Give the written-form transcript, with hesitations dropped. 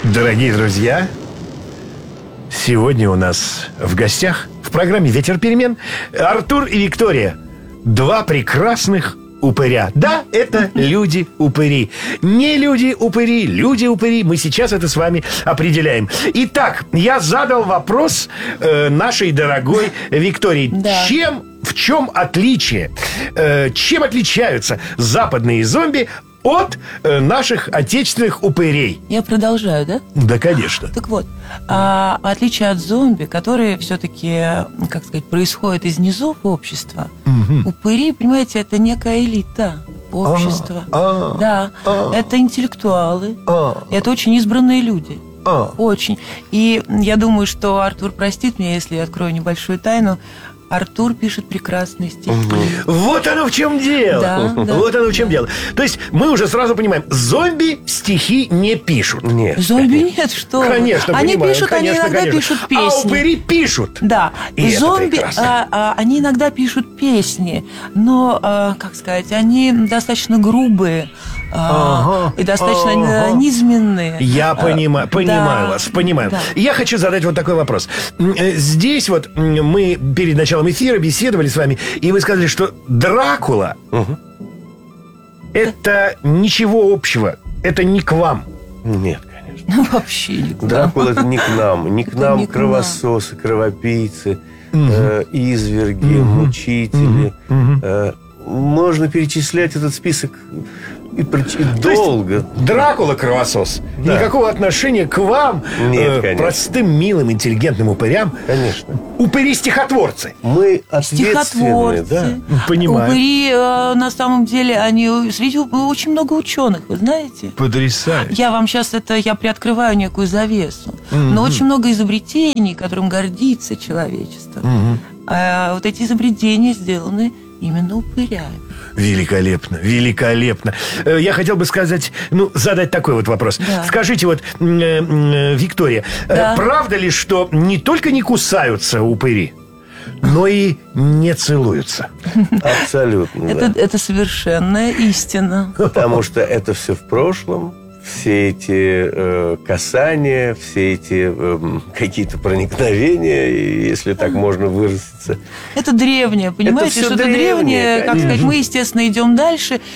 Дорогие друзья, сегодня у нас в гостях в программе «Ветер перемен» Артур и Виктория. Два прекрасных упыря. Да, это люди-упыри. Не люди-упыри, люди-упыри. Мы сейчас это с вами определяем. Итак, я задал вопрос нашей дорогой Виктории. Да. В чем отличие? Чем отличаются западные зомби от наших отечественных упырей? Я продолжаю, да? Да, конечно. Так вот, в отличие от зомби, которые все-таки, как сказать, происходят из низов общества, упыри, понимаете, это некая элита общества. Да, это интеллектуалы, это очень избранные люди. Очень. И я думаю, что Артур простит меня, если я открою небольшую тайну. Артур пишет прекрасные стихи. Вот оно в чем дело. Да. Вот оно в чем дело. То есть мы уже сразу понимаем, зомби стихи не пишут. Нет. Зомби нет, что вы. Конечно, они понимаю, пишут, конечно, они иногда конечно. пишут песни. А упыри пишут. Да, И это зомби, прекрасно. они иногда пишут песни, но, как сказать, они достаточно грубые и достаточно низменные. Я понимаю Да. вас, понимаю. Да. Я хочу задать вот такой вопрос. Здесь вот мы перед началом эфира беседовали с вами, и вы сказали, что Дракула это ничего общего, это не к вам. Нет, конечно. Ну, вообще никуда. Дракула это не к нам. Не к Это нам не к кровососы, кровопийцы, изверги, мучители. Можно перечислять этот список и То есть долго. Дракула кровосос. Да. Никакого отношения к вам, Нет, конечно. простым, милым, интеллигентным упырям. Конечно. Упыри-стихотворцы. Мы ответственны, Стихотворцы. да. Понимаю. Упыри, на самом деле, они среди очень много ученых, вы знаете. Потрясающе. Я вам сейчас я приоткрываю некую завесу. Но очень много изобретений, которым гордится человечество. Вот эти изобретения сделаны именно упырями. Великолепно, великолепно. Я хотел бы задать такой вот вопрос. Да. Скажите, вот, Виктория, Да. правда ли, что не только не кусаются упыри, но и не целуются? Абсолютно, да. Это совершенная истина. Потому что это все в прошлом. Все эти касания, все эти какие-то проникновения, если так можно выразиться. Это древнее, понимаете, всё что это древнее, древнее, как конечно. сказать, мы, естественно, идем дальше,